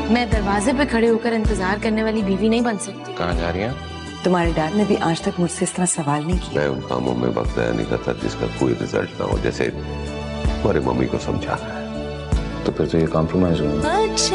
मैं दरवाजे पे खड़े होकर इंतजार करने वाली बीवी नहीं बन सकती। कहाँ जा रही हैं? तुम्हारे डैड ने भी आज तक मुझसे इस तरह सवाल नहीं किया। मैं उन कामों में वक्त ज़ाया नहीं करता जिसका कोई रिजल्ट ना हो, जैसे तुम्हारी मम्मी को समझाना है। तो फिर तो ये कॉम्प्रोमाइज होगा।